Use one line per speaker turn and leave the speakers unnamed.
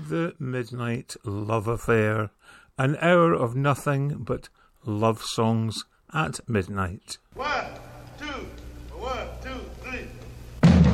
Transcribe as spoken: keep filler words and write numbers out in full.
The Midnight Love Affair, an hour of nothing but love songs at midnight.
One,